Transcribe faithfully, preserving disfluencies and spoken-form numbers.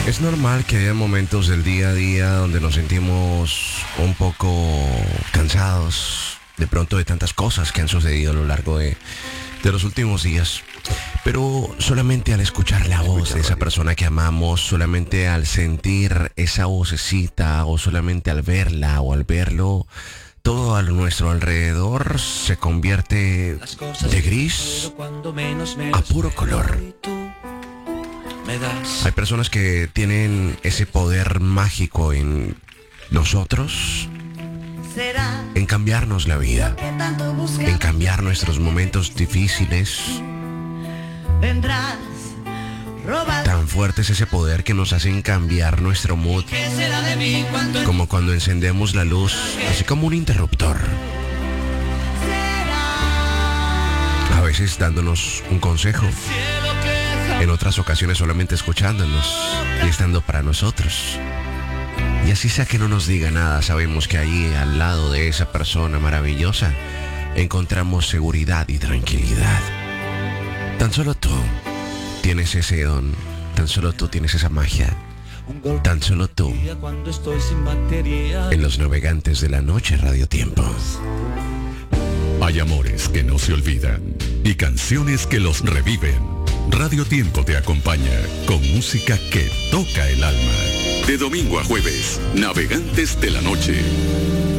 Es normal que haya momentos del día a día donde nos sentimos un poco cansados, de pronto de tantas cosas que han sucedido a lo largo de, de los últimos días. Pero solamente al escuchar la voz de esa persona que amamos, solamente al sentir esa vocecita, o solamente al verla o al verlo, todo a nuestro alrededor se convierte de gris a puro color. Hay personas que tienen ese poder mágico en nosotros, en cambiarnos la vida, en cambiar nuestros momentos difíciles. Tan fuerte es ese poder que nos hacen cambiar nuestro mood, como cuando encendemos la luz, así como un interruptor. A veces dándonos un consejo, en otras ocasiones solamente escuchándonos y estando para nosotros. Y así sea que no nos diga nada, sabemos que allí al lado de esa persona maravillosa encontramos seguridad y tranquilidad. Tan solo tú tienes ese don, tan solo tú tienes esa magia, tan solo tú en Los Navegantes de la Noche Radio Tiempo. Hay amores que no se olvidan y canciones que los reviven. Radio Tiempo te acompaña con música que toca el alma. De domingo a jueves, Navegantes de la Noche.